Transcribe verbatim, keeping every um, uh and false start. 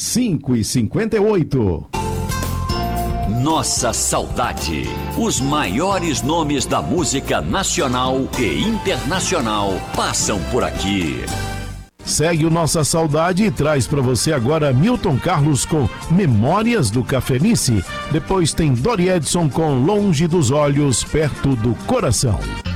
cinco e cinquenta e oito. Nossa Saudade. Os maiores nomes da música nacional e internacional passam por aqui. Segue o Nossa Saudade e traz para você agora Milton Carlos com Memórias do Cafenice. Depois tem Dori Edson com Longe dos Olhos, Perto do Coração.